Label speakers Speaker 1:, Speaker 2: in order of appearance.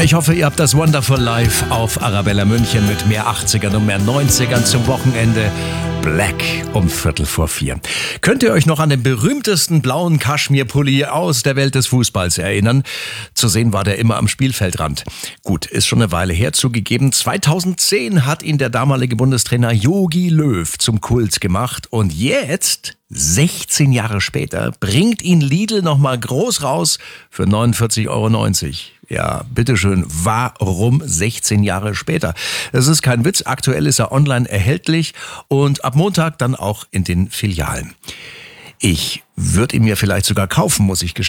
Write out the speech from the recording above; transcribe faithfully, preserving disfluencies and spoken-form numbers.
Speaker 1: Ich hoffe, ihr habt das Wonderful Life auf Arabella München mit mehr achtzigern und mehr neunzigern zum Wochenende. Black um Viertel vor vier. Könnt ihr euch noch an den berühmtesten blauen Kaschmirpulli aus der Welt des Fußballs erinnern? Zu sehen war der immer am Spielfeldrand. Gut, ist schon eine Weile her zugegeben. zweitausendzehn hat ihn der damalige Bundestrainer Jogi Löw zum Kult gemacht. Und jetzt, sechzehn Jahre später, bringt ihn Lidl nochmal groß raus für neunundvierzig Euro neunzig. Ja, bitteschön, warum sechzehn Jahre später? Es ist kein Witz, aktuell ist er online erhältlich und ab Montag dann auch in den Filialen. Ich würde ihn mir vielleicht sogar kaufen, muss ich gestehen.